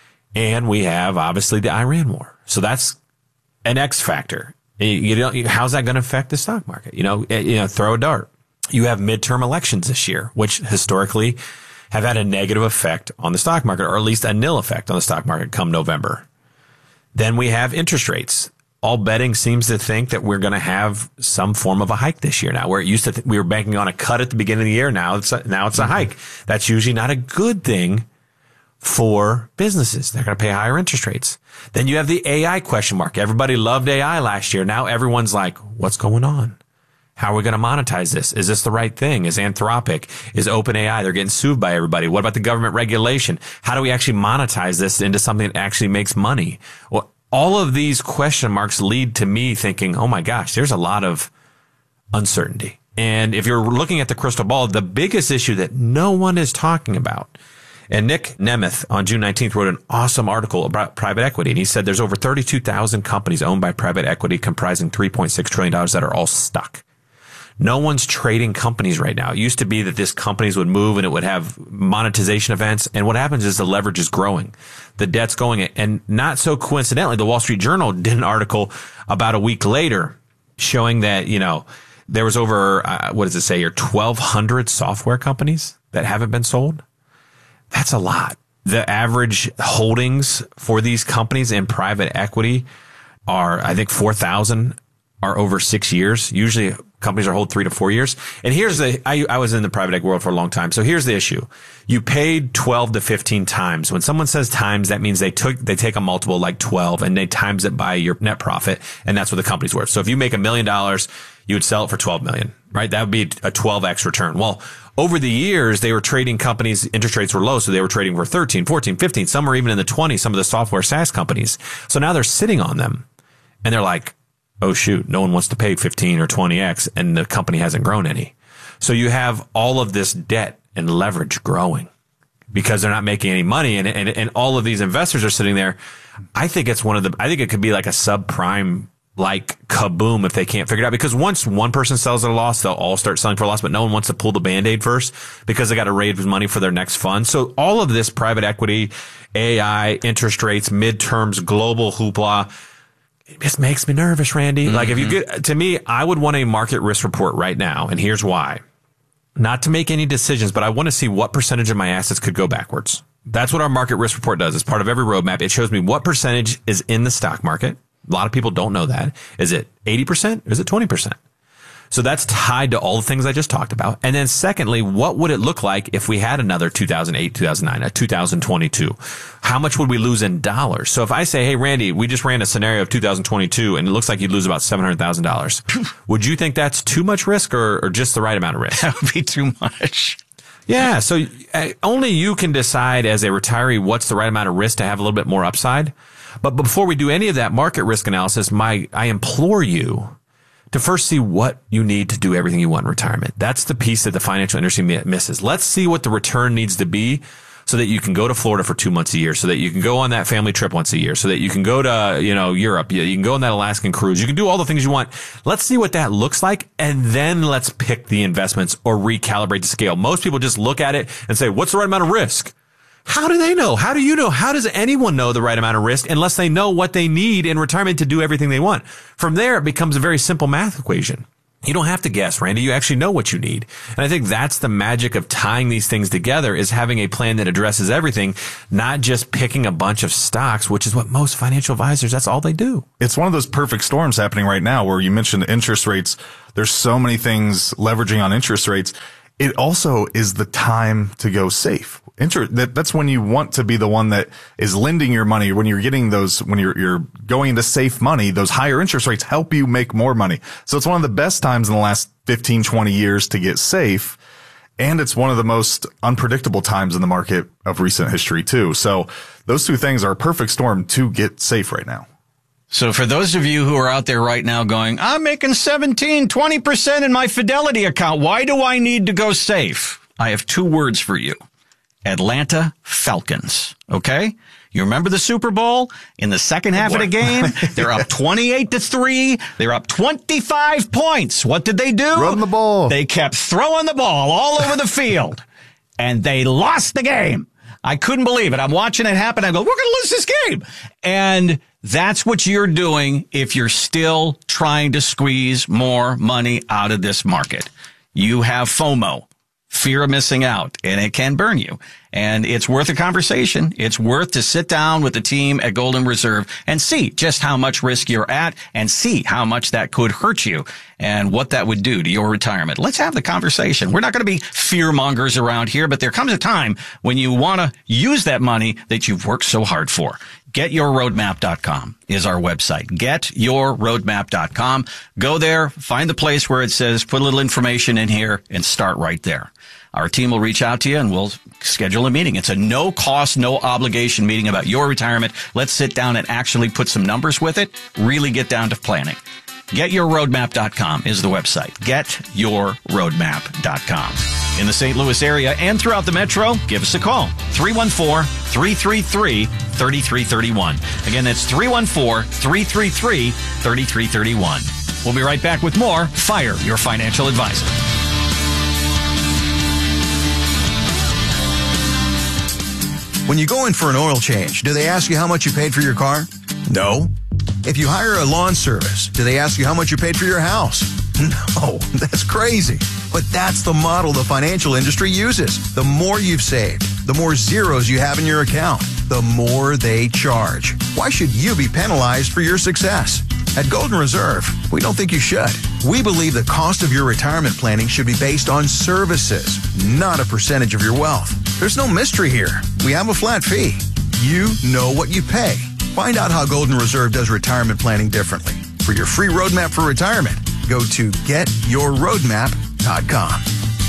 and we have obviously the Iran war. So that's an X factor. You know, how's that going to affect the stock market? You know, you know, throw a dart. You have midterm elections this year, which historically have had a negative effect on the stock market, or at least a nil effect on the stock market come November. Then we have interest rates. All betting seems to think that we're going to have some form of a hike this year now, where it used to, th- we were banking on a cut at the beginning of the year. Now it's a, now it's a mm-hmm. hike. That's usually not a good thing for businesses. They're going to pay higher interest rates. Then you have the A I question mark. Everybody loved A I last year. Now everyone's like, what's going on? How are we going to monetize this? Is this the right thing? Is Anthropic? Is OpenAI? They're getting sued by everybody. What about the government regulation? How do we actually monetize this into something that actually makes money? Well, all of these question marks lead to me thinking, oh my gosh, there's a lot of uncertainty. And if you're looking at the crystal ball, the biggest issue that no one is talking about, and Nick Nemeth on June nineteenth wrote an awesome article about private equity. And he said there's over thirty-two thousand companies owned by private equity comprising three point six trillion dollars that are all stuck. No one's trading companies right now. It used to be that this companies would move and it would have monetization events. And what happens is the leverage is growing. The debt's going. And not so coincidentally, the Wall Street Journal did an article about a week later showing that, you know, there was over, uh, what does it say here, twelve hundred software companies that haven't been sold. That's a lot. The average holdings for these companies in private equity are, I think, four thousand are over six years. Usually companies are hold three to four years. And here's the, I, I was in the private equity world for a long time. So here's the issue. You paid twelve to fifteen times. When someone says times, that means they took, they take a multiple like twelve and they times it by your net profit. And that's what the company's worth. So if you make a million dollars, you would sell it for twelve million, right? That would be a twelve X return. Well, over the years, they were trading companies, interest rates were low. So they were trading for thirteen, fourteen, fifteen. Some are even in the twenties, some of the software SaaS companies. So now they're sitting on them and they're like, oh, shoot, no one wants to pay fifteen or twenty X and the company hasn't grown any. So you have all of this debt and leverage growing because they're not making any money. And, and, and all of these investors are sitting there. I think it's one of the, I think it could be like a subprime, like kaboom if they can't figure it out. Because once one person sells at a loss, they'll all start selling for a loss, but no one wants to pull the Band-Aid first because they got to raise money for their next fund. So all of this private equity, A I, interest rates, midterms, global hoopla, it just makes me nervous, Randy. Mm-hmm. Like if you get, to me, I would want a market risk report right now. And here's why. Not to make any decisions, but I want to see what percentage of my assets could go backwards. That's what our market risk report does. It's part of every roadmap. It shows me what percentage is in the stock market. A lot of people don't know that. Is it eighty percent? Or is it twenty percent? So that's tied to all the things I just talked about. And then secondly, what would it look like if we had another two thousand eight, two thousand nine, a two thousand twenty-two? How much would we lose in dollars? So if I say, hey, Randy, we just ran a scenario of two thousand twenty-two and it looks like you'd lose about seven hundred thousand dollars. Would you think that's too much risk or, or just the right amount of risk? That would be too much. Yeah. So uh, only you can decide as a retiree what's the right amount of risk to have a little bit more upside. But before we do any of that market risk analysis, my I implore you to first see what you need to do everything you want in retirement. That's the piece that the financial industry misses. Let's see what the return needs to be so that you can go to Florida for two months a year, so that you can go on that family trip once a year, so that you can go to, you know, Europe. You can go on that Alaskan cruise. You can do all the things you want. Let's see what that looks like, and then let's pick the investments or recalibrate the scale. Most people just look at it and say, what's the right amount of risk? How do they know? How do you know? How does anyone know the right amount of risk unless they know what they need in retirement to do everything they want? From there, it becomes a very simple math equation. You don't have to guess, Randy. You actually know what you need. And I think that's the magic of tying these things together, is having a plan that addresses everything, not just picking a bunch of stocks, which is what most financial advisors, that's all they do. It's one of those perfect storms happening right now where you mentioned interest rates. There's so many things leveraging on interest rates. It also is the time to go safe. Inter- that, that's when you want to be the one that is lending your money. When you're getting those, when you're, you're going into safe money, those higher interest rates help you make more money. So it's one of the best times in the last fifteen, twenty years to get safe. And it's one of the most unpredictable times in the market of recent history too. So those two things are a perfect storm to get safe right now. So for those of you who are out there right now going, I'm making seventeen, twenty percent in my Fidelity account. Why do I need to go safe? I have two words for you. Atlanta Falcons. Okay? You remember the Super Bowl? In the second half what? of the game, they're up twenty-eight to three. They're up twenty-five points. What did they do? Run the ball. They kept throwing the ball all over the field. And they lost the game. I couldn't believe it. I'm watching it happen. I go, we're going to lose this game. And that's what you're doing if you're still trying to squeeze more money out of this market. You have FOMO. Fear of missing out, and it can burn you. And it's worth a conversation. It's worth to sit down with the team at Golden Reserve and see just how much risk you're at and see how much that could hurt you and what that would do to your retirement. Let's have the conversation. We're not going to be fear mongers around here, but there comes a time when you want to use that money that you've worked so hard for. get your roadmap dot com is our website. get your roadmap dot com. Go there, find the place where it says put a little information in here and start right there. Our team will reach out to you and we'll schedule a meeting. It's a no cost, no obligation meeting about your retirement. Let's sit down and actually put some numbers with it. Really get down to planning. get your roadmap dot com is the website. get your roadmap dot com. In the Saint Louis area and throughout the metro, give us a call. three one four, three three three, three three three one. Again, that's three one four, three three three, three three three one. We'll be right back with more Fire Your Financial Advisor. When you go in for an oil change, do they ask you how much you paid for your car? No. If you hire a lawn service, do they ask you how much you paid for your house? No, that's crazy. But that's the model the financial industry uses. The more you've saved, the more zeros you have in your account, the more they charge. Why should you be penalized for your success? At Golden Reserve, we don't think you should. We believe the cost of your retirement planning should be based on services, not a percentage of your wealth. There's no mystery here. We have a flat fee. You know what you pay. Find out how Golden Reserve does retirement planning differently. For your free roadmap for retirement, go to get your roadmap dot com.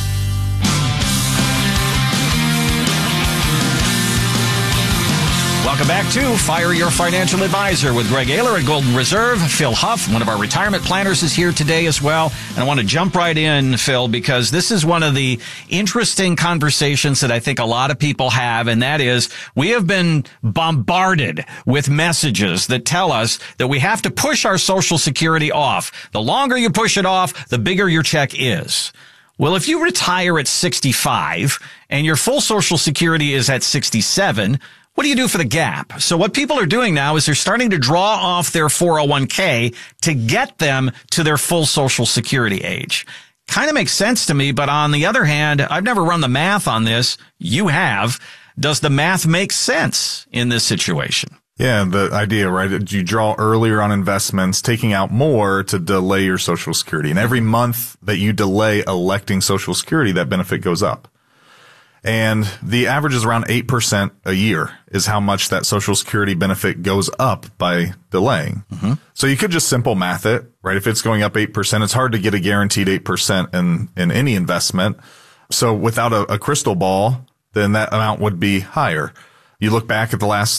Welcome back to Fire Your Financial Advisor with Greg Ayler at Golden Reserve. Phil Huff, one of our retirement planners, is here today as well. And I want to jump right in, Phil, because this is one of the interesting conversations that I think a lot of people have, and that is we have been bombarded with messages that tell us that we have to push our Social Security off. The longer you push it off, the bigger your check is. Well, if you retire at sixty-five and your full Social Security is at sixty-seven, what do you do for the gap? So what people are doing now is they're starting to draw off their four oh one k to get them to their full Social Security age. Kind of makes sense to me, but on the other hand, I've never run the math on this. You have. Does the math make sense in this situation? Yeah, the idea, right? You draw earlier on investments, taking out more to delay your Social Security. And every month that you delay electing Social Security, that benefit goes up. And the average is around eight percent a year is how much that Social Security benefit goes up by delaying. Mm-hmm. So you could just simple math it, right? If it's going up eight percent, it's hard to get a guaranteed eight percent in, in any investment. So without a, a crystal ball, then that amount would be higher. You look back at the last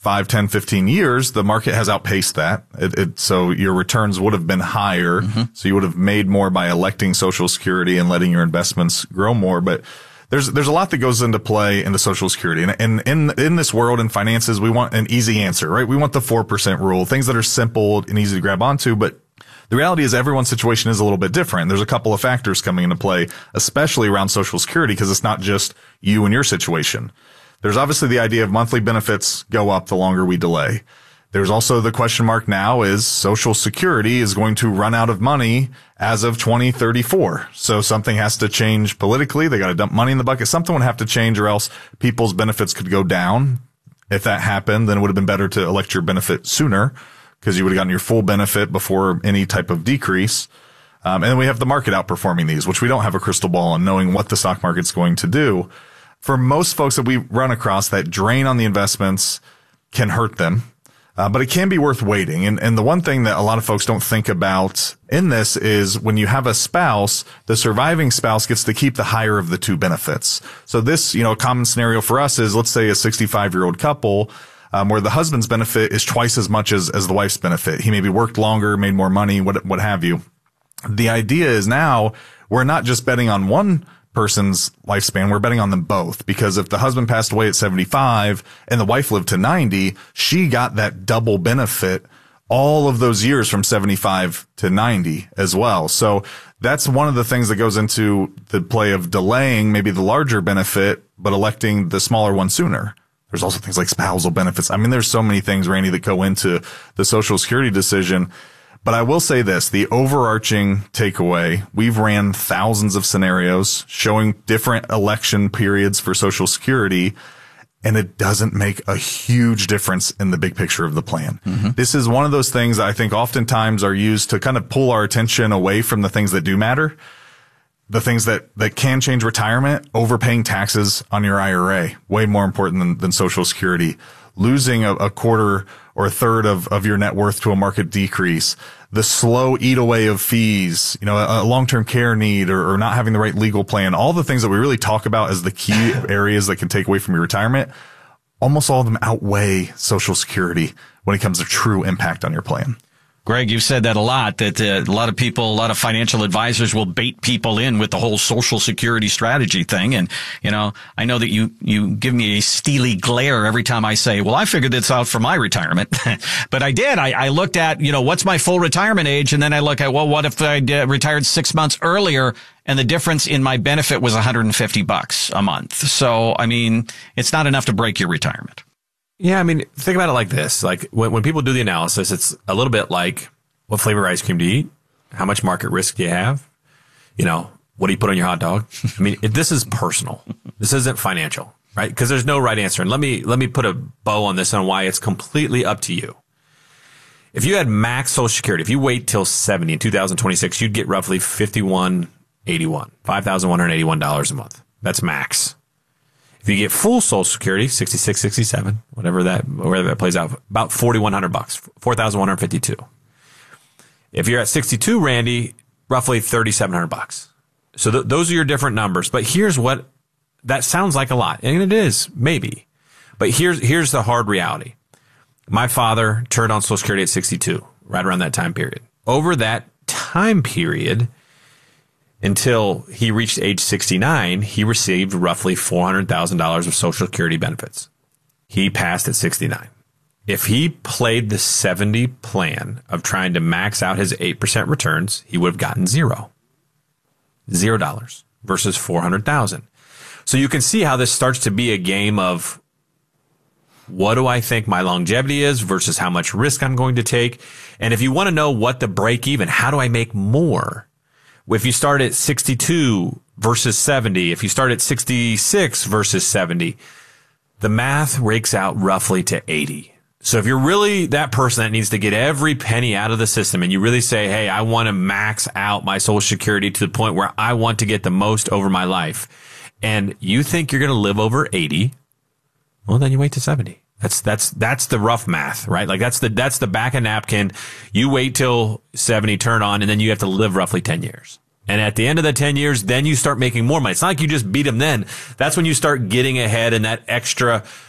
five, ten, fifteen years, the market has outpaced that. It, it, so your returns would have been higher. Mm-hmm. So you would have made more by electing Social Security and letting your investments grow more. But there's, there's a lot that goes into play into Social Security. And, and in, in this world in finances, we want an easy answer, right? We want the four percent rule, things that are simple and easy to grab onto. But the reality is everyone's situation is a little bit different. There's a couple of factors coming into play, especially around Social Security, because it's not just you and your situation. There's obviously the idea of monthly benefits go up the longer we delay. There's also the question mark now is Social Security is going to run out of money as of twenty thirty-four. So something has to change politically. They got to dump money in the bucket. Something would have to change or else people's benefits could go down. If that happened, then it would have been better to elect your benefit sooner because you would have gotten your full benefit before any type of decrease. Um, and then we have the market outperforming these, which we don't have a crystal ball on knowing what the stock market's going to do. For most folks that we run across, that drain on the investments can hurt them. Uh, but it can be worth waiting. And, and the one thing that a lot of folks don't think about in this is when you have a spouse, the surviving spouse gets to keep the higher of the two benefits. So this, you know, a common scenario for us is, let's say a sixty-five year old couple, um, where the husband's benefit is twice as much as, as the wife's benefit. He maybe worked longer, made more money, what, what have you. The idea is now we're not just betting on one person's lifespan, we're betting on them both, because if the husband passed away at seventy-five and the wife lived to ninety, she got that double benefit all of those years from seventy-five to ninety as well. So that's one of the things that goes into the play of delaying maybe the larger benefit, but electing the smaller one sooner. There's also things like spousal benefits. I mean, there's so many things, Randy, that go into the Social Security decision. But I will say this, the overarching takeaway, we've ran thousands of scenarios showing different election periods for Social Security, and it doesn't make a huge difference in the big picture of the plan. Mm-hmm. This is one of those things that I think oftentimes are used to kind of pull our attention away from the things that do matter. The things that, that can change retirement, overpaying taxes on your I R A, way more important than, than Social Security. Losing a, a quarter or a third of, of your net worth to a market decrease, the slow eat away of fees, you know, a, a long-term care need or, or not having the right legal plan, all the things that we really talk about as the key areas that can take away from your retirement, almost all of them outweigh Social Security when it comes to true impact on your plan. Greg, you've said that a lot, that uh, a lot of people, a lot of financial advisors will bait people in with the whole Social Security strategy thing. And, you know, I know that you, you give me a steely glare every time I say, well, I figured this out for my retirement. But I did. I, I looked at, you know, what's my full retirement age? And then I look at, well, what if I uh, retired six months earlier and the difference in my benefit was one hundred fifty bucks a month? So, I mean, it's not enough to break your retirement. Yeah, I mean, think about it like this. Like when, when people do the analysis, it's a little bit like, what flavor ice cream do you eat? How much market risk do you have? You know, what do you put on your hot dog? I mean, it, this is personal. This isn't financial, right? Because there's no right answer. And let me, let me put a bow on this on why it's completely up to you. If you had max Social Security, if you wait till seventy in two thousand twenty-six, you'd get roughly fifty-one eighty-one, five thousand one hundred eighty-one dollars a month. That's max. If you get full Social Security, sixty-six, sixty-seven, whatever that, wherever that plays out, about forty-one hundred bucks, four thousand one hundred fifty-two. If you're at sixty-two, Randy, roughly thirty-seven hundred bucks. So th- those are your different numbers. But here's what that sounds like a lot, and it is maybe. But here's here's the hard reality. My father turned on Social Security at sixty-two, right around that time period. Over that time period, until he reached age sixty-nine, he received roughly four hundred thousand dollars of Social Security benefits. He passed at sixty-nine. If he played the seventy plan of trying to max out his eight percent returns, he would have gotten zero. Zero dollars versus four hundred thousand. So you can see how this starts to be a game of what do I think my longevity is versus how much risk I'm going to take. And if you want to know what the break even, how do I make more? If you start at sixty-two versus seventy, if you start at sixty-six versus seventy, the math rakes out roughly to eighty. So if you're really that person that needs to get every penny out of the system and you really say, hey, I want to max out my Social Security to the point where I want to get the most over my life, and you think you're going to live over eighty, well, then you wait to seventy. That's, that's, that's the rough math, right? Like that's the, that's the back of napkin. You wait till seventy, turn on, and then you have to live roughly ten years. And at the end of the ten years, then you start making more money. It's not like you just beat them then. That's when you start getting ahead and that extra,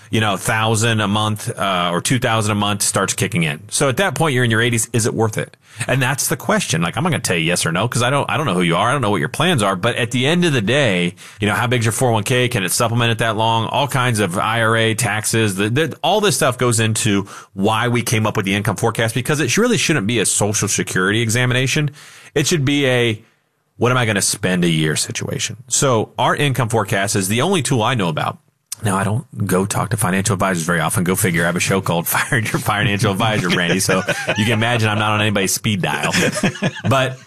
you know, thousand a month, uh, or two thousand a month starts kicking in. So at that point, you're in your eighties. Is it worth it? And that's the question. Like, I'm not going to tell you yes or no, because I don't, I don't know who you are. I don't know what your plans are. But at the end of the day, you know, how big's your four oh one k? Can it supplement it that long? All kinds of I R A, taxes, the, the, all this stuff goes into why we came up with the income forecast, because it really shouldn't be a Social Security examination. It should be a, what am I going to spend a year situation? So our income forecast is the only tool I know about. Now, I don't go talk to financial advisors very often. Go figure. I have a show called Fire Your Financial Advisor, Randy. So you can imagine I'm not on anybody's speed dial. But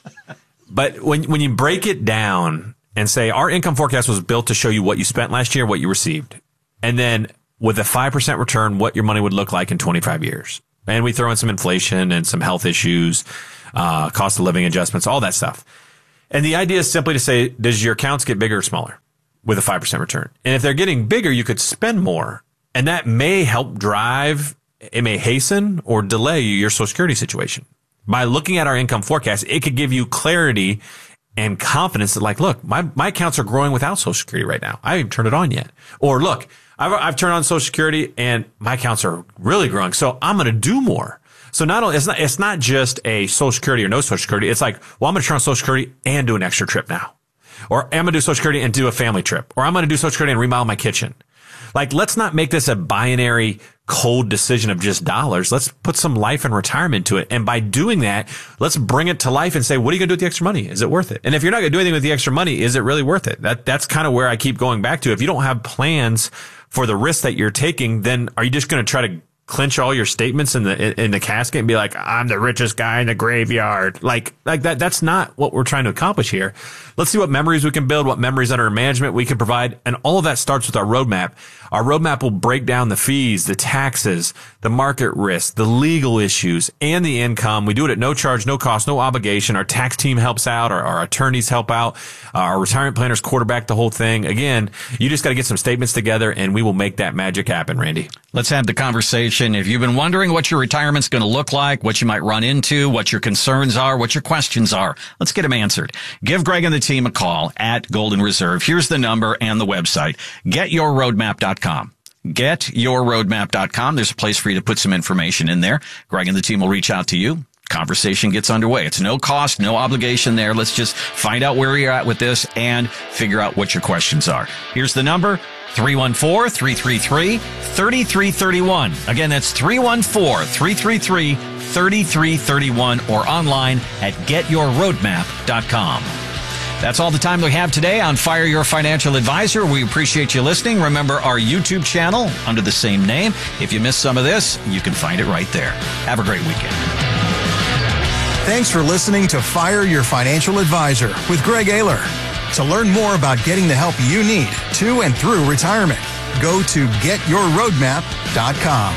but when when you break it down and say our income forecast was built to show you what you spent last year, what you received, and then with a five percent return, what your money would look like in twenty-five years. And we throw in some inflation and some health issues, uh, cost of living adjustments, all that stuff. And the idea is simply to say, does your accounts get bigger or smaller with a five percent return? And if they're getting bigger, you could spend more. And that may help drive, it may hasten or delay your Social Security situation. By looking at our income forecast, it could give you clarity and confidence that, like, look, my, my accounts are growing without Social Security right now. I haven't turned it on yet. Or look, I've, I've turned on Social Security and my accounts are really growing. So I'm going to do more. So not only, it's not, it's not just a Social Security or no Social Security. It's like, well, I'm going to turn on Social Security and do an extra trip now. Or I'm going to do Social Security and do a family trip. Or I'm going to do Social Security and remodel my kitchen. Like, let's not make this a binary, cold decision of just dollars. Let's put some life and retirement to it. And by doing that, let's bring it to life and say, what are you going to do with the extra money? Is it worth it? And if you're not going to do anything with the extra money, is it really worth it? That, that's kind of where I keep going back to. If you don't have plans for the risk that you're taking, then are you just going to try to clinch all your statements in the in the casket and be like, I'm the richest guy in the graveyard? Like, like that. That's not what we're trying to accomplish here. Let's see what memories we can build, what memories under management we can provide. And all of that starts with our roadmap. Our roadmap will break down the fees, the taxes, the market risk, the legal issues, and the income. We do it at no charge, no cost, no obligation. Our tax team helps out. Our, our attorneys help out. Uh, our retirement planners quarterback the whole thing. Again, you just got to get some statements together and we will make that magic happen, Randy. Let's have the conversation. If you've been wondering what your retirement's going to look like, what you might run into, what your concerns are, what your questions are, let's get them answered. Give Greg and the team a call at Golden Reserve. Here's the number and the website, get your roadmap dot com. get your roadmap dot com. There's a place for you to put some information in there. Greg and the team will reach out to you. Conversation gets underway. It's no cost, no obligation there. Let's just find out where you're at with this and figure out what your questions are. Here's the number, three one four, three three three, three three three one. Again, that's three one four, three three three, three three three one or online at get your roadmap dot com. That's all the time we have today on Fire Your Financial Advisor. We appreciate you listening. Remember our YouTube channel under the same name. If you missed some of this, you can find it right there. Have a great weekend. Thanks for listening to Fire Your Financial Advisor with Greg Ayler. To learn more about getting the help you need to and through retirement, go to get your roadmap dot com.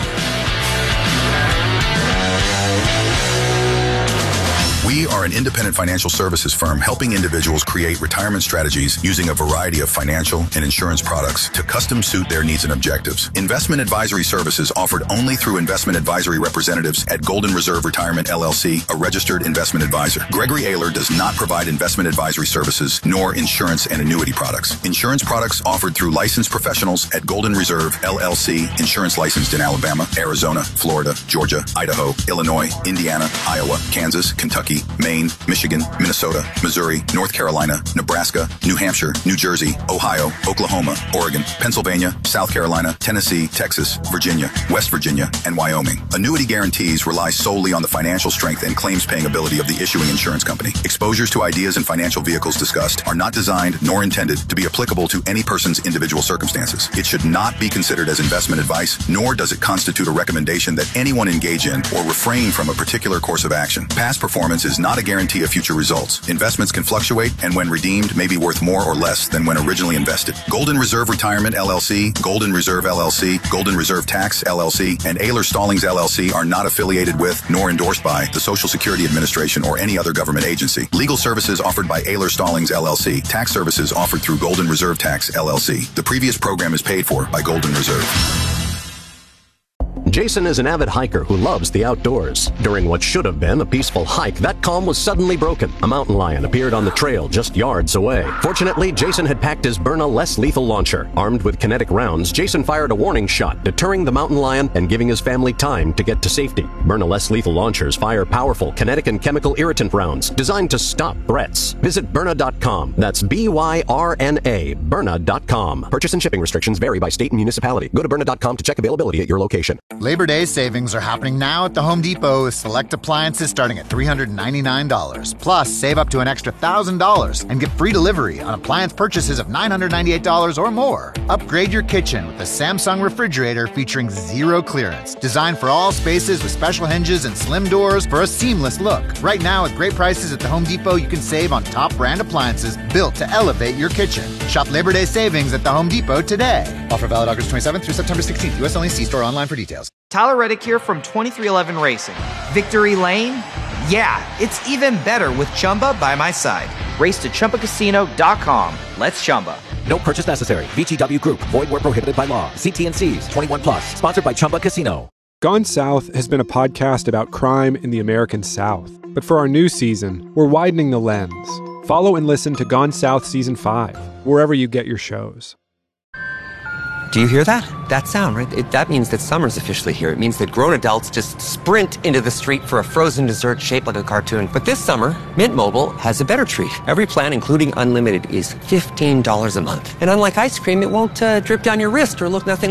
We are an independent financial services firm helping individuals create retirement strategies using a variety of financial and insurance products to custom suit their needs and objectives. Investment advisory services offered only through investment advisory representatives at Golden Reserve Retirement L L C, a registered investment advisor. Gregory Ayler does not provide investment advisory services nor insurance and annuity products. Insurance products offered through licensed professionals at Golden Reserve L L C, insurance licensed in Alabama, Arizona, Florida, Georgia, Idaho, Illinois, Indiana, Iowa, Kansas, Kentucky, Maine, Michigan, Minnesota, Missouri, North Carolina, Nebraska, New Hampshire, New Jersey, Ohio, Oklahoma, Oregon, Pennsylvania, South Carolina, Tennessee, Texas, Virginia, West Virginia, and Wyoming. Annuity guarantees rely solely on the financial strength and claims paying ability of the issuing insurance company. Exposures to ideas and financial vehicles discussed are not designed nor intended to be applicable to any person's individual circumstances. It should not be considered as investment advice, nor does it constitute a recommendation that anyone engage in or refrain from a particular course of action. Past performance is not a guarantee of future results. Investments can fluctuate and when redeemed may be worth more or less than when originally invested. Golden Reserve Retirement L L C, Golden Reserve L L C, Golden Reserve Tax L L C, and Ayler Stallings L L C are not affiliated with nor endorsed by the Social Security Administration or any other government agency. Legal services offered by Ayler Stallings L L C. Tax services offered through Golden Reserve Tax L L C. The previous program is paid for by Golden Reserve. Jason is an avid hiker who loves the outdoors. During what should have been a peaceful hike, that calm was suddenly broken. A mountain lion appeared on the trail just yards away. Fortunately, Jason had packed his Byrna less lethal launcher. Armed with kinetic rounds, Jason fired a warning shot, deterring the mountain lion and giving his family time to get to safety. Byrna less lethal launchers fire powerful kinetic and chemical irritant rounds designed to stop threats. Visit Byrna dot com. That's B Y R N A, Byrna dot com. Purchase and shipping restrictions vary by state and municipality. Go to Byrna dot com to check availability at your location. Labor Day savings are happening now at the Home Depot with select appliances starting at three hundred ninety-nine dollars. Plus, save up to an extra one thousand dollars and get free delivery on appliance purchases of nine hundred ninety-eight dollars or more. Upgrade your kitchen with the Samsung refrigerator featuring zero clearance. Designed for all spaces with special hinges and slim doors for a seamless look. Right now, with great prices at the Home Depot, you can save on top brand appliances built to elevate your kitchen. Shop Labor Day savings at the Home Depot today. Offer valid August twenty-seventh through September sixteenth. U S only. See store online for details. Tyler Reddick here from twenty-three eleven Racing. Victory Lane? Yeah, it's even better with Chumba by my side. Race to Chumba Casino dot com. Let's Chumba. No purchase necessary. V G W Group. Void where prohibited by law. See T and C's. twenty-one plus. Sponsored by Chumba Casino. Gone South has been a podcast about crime in the American South. But for our new season, we're widening the lens. Follow and listen to Gone South Season five, wherever you get your shows. Do you hear that? That sound, right? It, that means that summer's officially here. It means that grown adults just sprint into the street for a frozen dessert shaped like a cartoon. But this summer, Mint Mobile has a better treat. Every plan, including unlimited, is fifteen dollars a month. And unlike ice cream, it won't uh, drip down your wrist or look nothing